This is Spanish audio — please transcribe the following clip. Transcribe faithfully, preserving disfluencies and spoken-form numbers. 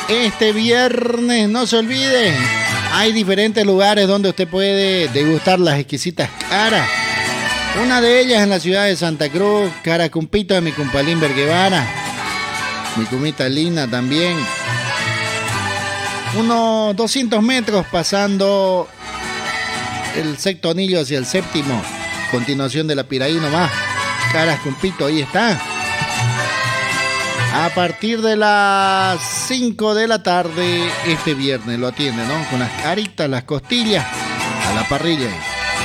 este viernes. No se olvide, hay diferentes lugares donde usted puede degustar las exquisitas caras. Una de ellas en la ciudad de Santa Cruz, Caracumpito de mi compalín Guevara, mi cumita Lina también. Unos doscientos metros pasando el sexto anillo hacia el séptimo, continuación de la Piraí nomás, Caracumpito, ahí está. A partir de las cinco de la tarde este viernes lo atiende, ¿no? Con las caritas, las costillas a la parrilla.